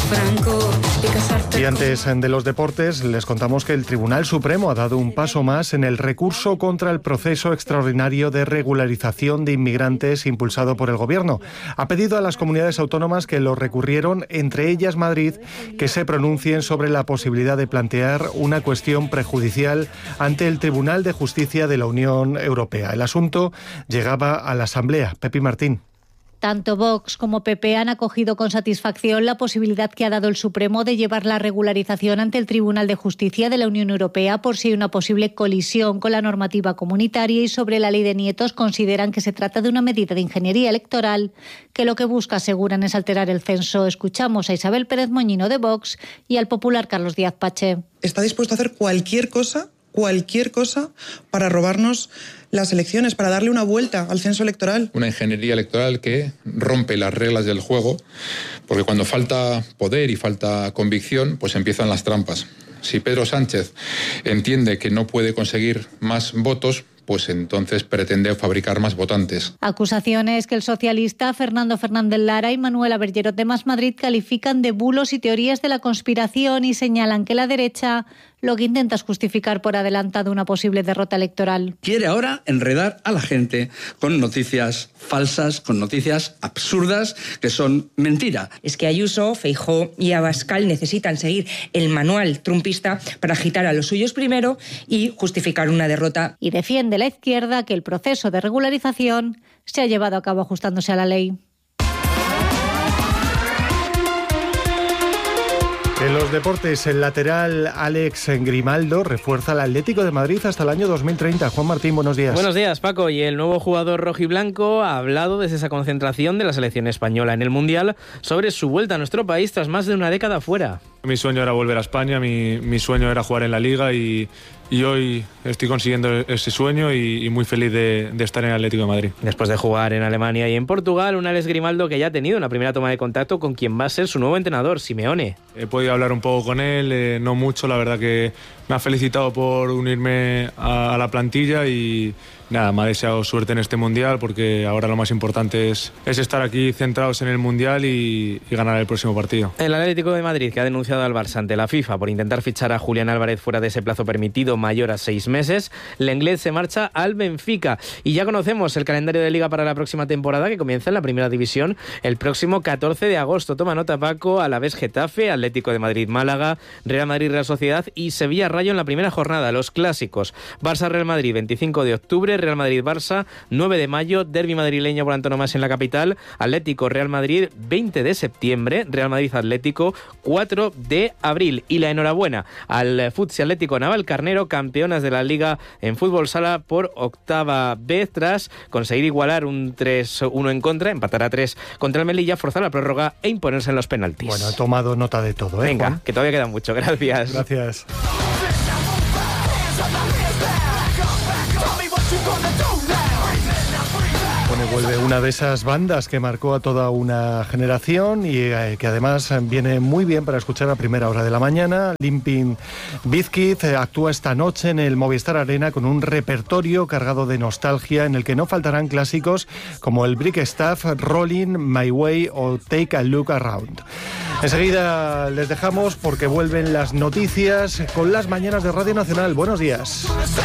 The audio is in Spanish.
Y antes de los deportes, les contamos que el Tribunal Supremo ha dado un paso más en el recurso contra el proceso extraordinario de regularización de inmigrantes impulsado por el Gobierno. Ha pedido a las comunidades autónomas que lo recurrieron, entre ellas Madrid, que se pronuncien sobre la posibilidad de plantear una cuestión prejudicial ante el Tribunal de Justicia de la Unión Europea. El asunto llegaba a la Asamblea. Pepi Martín. Tanto Vox como PP han acogido con satisfacción la posibilidad que ha dado el Supremo de llevar la regularización ante el Tribunal de Justicia de la Unión Europea por si hay una posible colisión con la normativa comunitaria, y sobre la ley de nietos consideran que se trata de una medida de ingeniería electoral que lo que busca, aseguran, es alterar el censo. Escuchamos a Isabel Pérez Moñino de Vox y al popular Carlos Díaz Pache. Está dispuesto a hacer cualquier cosa para robarnos las elecciones, para darle una vuelta al censo electoral. Una ingeniería electoral que rompe las reglas del juego, porque cuando falta poder y falta convicción, pues empiezan las trampas. Si Pedro Sánchez entiende que no puede conseguir más votos, pues entonces pretende fabricar más votantes. Acusaciones que el socialista Fernando Fernández Lara y Manuela Bergerot de Más Madrid califican de bulos y teorías de la conspiración y señalan que la derecha lo que intenta es justificar por adelantado una posible derrota electoral. Quiere ahora enredar a la gente con noticias falsas, con noticias absurdas que son mentira. Es que Ayuso, Feijóo y Abascal necesitan seguir el manual trumpista para agitar a los suyos primero y justificar una derrota. Y defiende la izquierda que el proceso de regularización se ha llevado a cabo ajustándose a la ley. En los deportes, el lateral Alex Grimaldo refuerza al Atlético de Madrid hasta el año 2030. Juan Martín, buenos días. Buenos días, Paco. Y el nuevo jugador rojiblanco ha hablado desde esa concentración de la selección española en el Mundial sobre su vuelta a nuestro país tras más de una década fuera. Mi sueño era volver a España, mi sueño era jugar en la Liga y hoy estoy consiguiendo ese sueño y muy feliz de estar en el Atlético de Madrid. Después de jugar en Alemania y en Portugal, un Alex Grimaldo que ya ha tenido una primera toma de contacto con quien va a ser su nuevo entrenador, Simeone. He podido hablar un poco con él, no mucho, la verdad que me ha felicitado por unirme a la plantilla y nada, me ha deseado suerte en este Mundial porque ahora lo más importante es estar aquí centrados en el Mundial y ganar el próximo partido. El Atlético de Madrid, que ha denunciado al Barça ante la FIFA por intentar fichar a Julián Álvarez fuera de ese plazo permitido mayor a 6 meses, Lenglet se marcha al Benfica. Y ya conocemos el calendario de Liga para la próxima temporada, que comienza en la Primera División el próximo 14 de agosto. Toma nota, Paco: Alavés Getafe, Atlético de Madrid Málaga, Real Madrid Real Sociedad y Sevilla Rayo en la primera jornada. Los clásicos: Barça Real Madrid 25 de octubre, Real Madrid Barça 9 de mayo, derbi madrileño por antonomasia en la capital, Atlético Real Madrid 20 de septiembre, Real Madrid Atlético 4 de abril. Y la enhorabuena al Futsi Atlético Navalcarnero, campeonas de la Liga en fútbol sala por octava vez tras conseguir igualar un 3-1 en contra, empatar a 3 contra el Melilla, forzar la prórroga e imponerse en los penaltis. Bueno, he tomado nota de todo, ¿eh? Venga, Juan, que todavía queda mucho. Gracias. Gracias. Bueno, vuelve una de esas bandas que marcó a toda una generación y que además viene muy bien para escuchar a primera hora de la mañana. Limpin Bizkit actúa esta noche en el Movistar Arena con un repertorio cargado de nostalgia en el que no faltarán clásicos como el Brick Stuff, Rolling, My Way o Take a Look Around. Enseguida les dejamos porque vuelven las noticias con las mañanas de Radio Nacional. Buenos días.